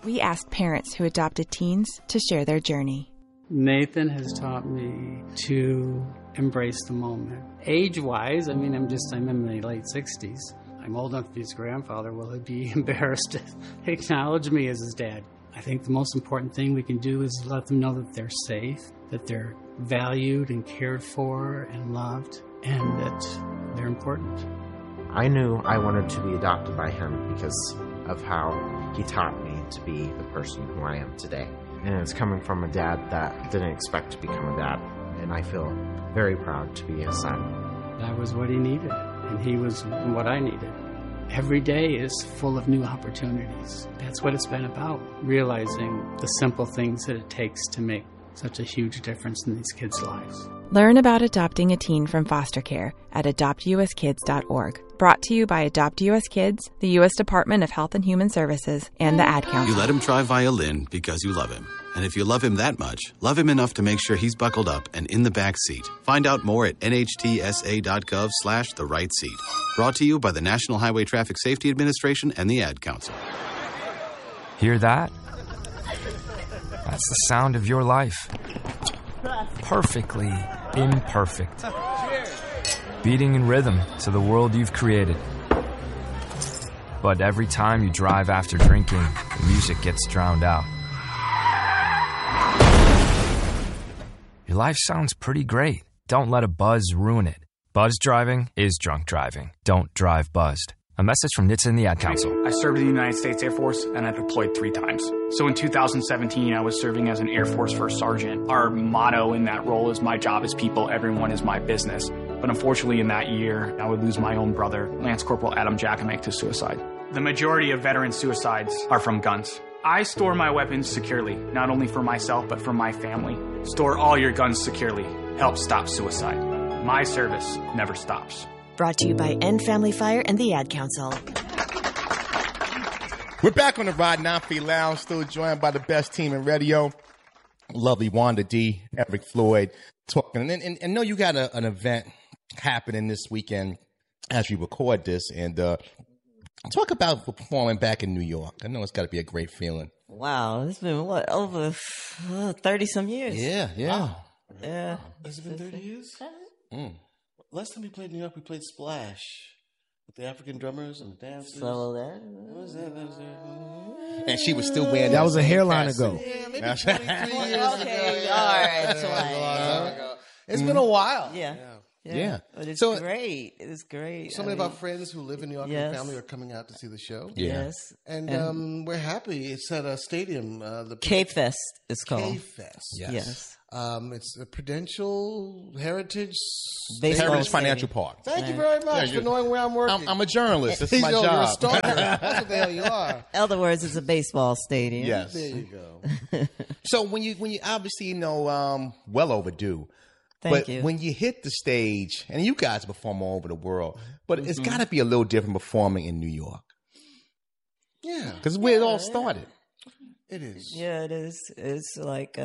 we asked parents who adopted teens to share their journey. Nathan has taught me to embrace the moment. Age-wise, I'm in my late 60s. I'm old enough to be his grandfather. Will he be embarrassed to acknowledge me as his dad? I think the most important thing we can do is let them know that they're safe, that they're valued and cared for and loved, and that they're important. I knew I wanted to be adopted by him because of how he taught me to be the person who I am today. And it's coming from a dad that didn't expect to become a dad. And I feel very proud to be his son. That was what he needed, and he was what I needed. Every day is full of new opportunities. That's what it's been about, realizing the simple things that it takes to make such a huge difference in these kids' lives. Learn about adopting a teen from foster care at adoptuskids.org. Brought to you by Adopt US Kids, the U.S. Department of Health and Human Services, and the Ad Council. You let him try violin because you love him. And if you love him that much, love him enough to make sure he's buckled up and in the back seat. Find out more at nhtsa.gov/the-right seat. Brought to you by the National Highway Traffic Safety Administration and the Ad Council. Hear that? That's the sound of your life. Perfectly imperfect. Beating in rhythm to the world you've created. But every time you drive after drinking, the music gets drowned out. Your life sounds pretty great. Don't let a buzz ruin it. Buzz driving is drunk driving. Don't drive buzzed. A message from NHTSA and the Ad Council. I served in the United States Air Force, and I deployed 3 times. So in 2017, I was serving as an Air Force First Sergeant. Our motto in that role is, my job is people, everyone is my business. But unfortunately, in that year, I would lose my own brother, Lance Corporal Adam Jakomek, to suicide. The majority of veteran suicides are from guns. I store my weapons securely, not only for myself, but for my family. Store all your guns securely. Help stop suicide. My service never stops. Brought to you by End Family Fire and the Ad Council. We're back on the Rod 9 Lounge, still joined by the best team in radio. Lovely Wanda D, Eric Floyd, talking. And know you got an event happening this weekend as we record this. And talk about performing back in New York. I know it's got to be a great feeling. Wow, it's been, over 30-some years? Yeah. Wow. Yeah. Has it been 30 years? Last time we played in New York, we played Splash with the African drummers and the dancers. So that was it. And she was still wearing that. Was a hairline ago. Yeah, maybe 23 years ago. Okay, all right. That was a long time ago. It's been a while. Yeah. But it's great. It's great. So many of our friends who live in New York and family are coming out to see the show. Yes. And we're happy. It's at a stadium. The K-Fest is called. K-Fest. Yes. It's a Prudential Heritage Financial Park. Thank you very much for knowing where I'm working. I'm a journalist. This is my job. You're a stalker. That's what the hell you are. In other words, it's a baseball stadium. Yes. There you go. So when you obviously well overdue. Thank you. When you hit the stage, and you guys perform all over the world, but it's got to be a little different performing in New York. Yeah. Because where it all started. It is. Yeah, it is. It's like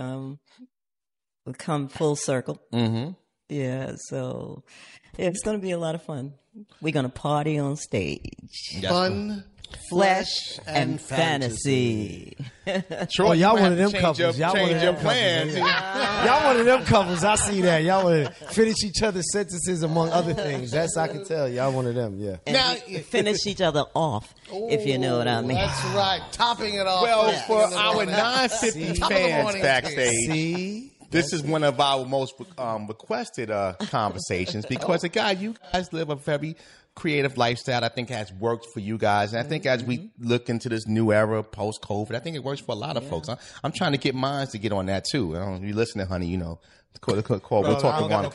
we come full circle. Mm-hmm. Yeah, so it's going to be a lot of fun. We're going to party on stage. Fun, flesh, and fantasy. Troy, y'all one of them couples. Y'all change your plans. Y'all one of them couples. I see that. Y'all want to finish each other's sentences among other things. That's I can tell. Y'all one of them. Yeah. And now finish each other off, if you know what I mean. That's right. Topping it off. Well, for our 950 fans backstage. This is one of our most requested conversations because, again, you guys live a very creative lifestyle I think has worked for you guys. And I think as we look into this new era post-COVID, I think it works for a lot of folks. I'm trying to get mine to get on that, too. You listening, honey, you know. Call. We'll talk to one.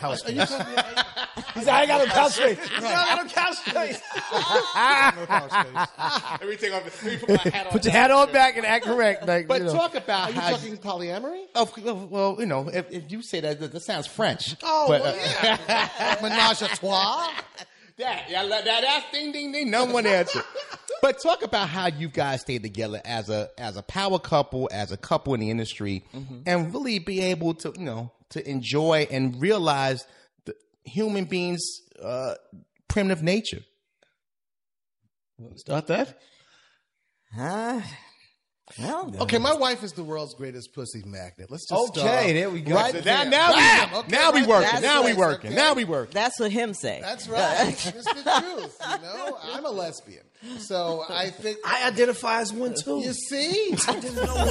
He said, I ain't got no couch space. I got no couch space. No couch space. Everything let me put my hat on. Put your hat on back and act correct. Like, but talk about how... Are you talking polyamory? Oh, well, you know, if you say that sounds French. Oh, but, yeah. Menage a trois? That's ding, ding, ding. No one answered. But talk about how you guys stayed together as a power couple, as a couple in the industry, and really be able to, to enjoy and realize the human beings' primitive nature. Start that? Well, okay, my wife is the world's greatest pussy magnet. Let's just Okay, there we go. Right So there. Now we working. Okay. Now we working. that's what him say. That's right. It's the truth. You know, I'm a lesbian, so I think I identify as one too. you see.